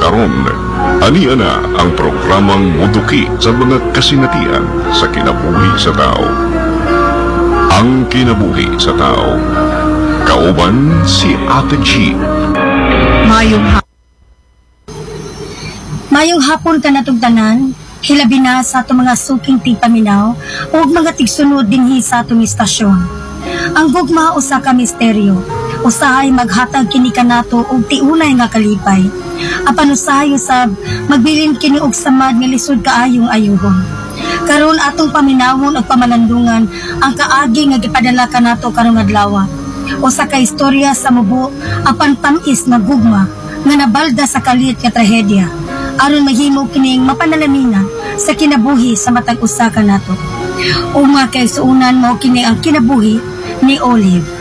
karon. Ania na ang programang muduki sa mga kasinatian sa kinabuhi sa tao. Ang kinabuhi sa tao. Kauban si Ate G. Mayong hapon ka natong tanan, hilabi na sa ato mga suking tigpaminaw o mga tigsunod dinhi sa atong istasyon. Ang gugma usa ka misteryo, usahay maghatag kini kanato og tiunay nga kalipay. Apan usahay usab magbilin kini og samad nga lisod kaayong ayuhon. Karon atong paminawon ug pamalandungan ang kaagi nga gipadala kanato karong adlaw. Usa ka istorya sa mubo apan tamis nga gugma nga nabalda sa kalit nga trahedya. Aron mahimo kining mapanalaminan sa kinabuhi sa matag usa kanato. Uma kay suunan mao kini ang kinabuhi ni Olive.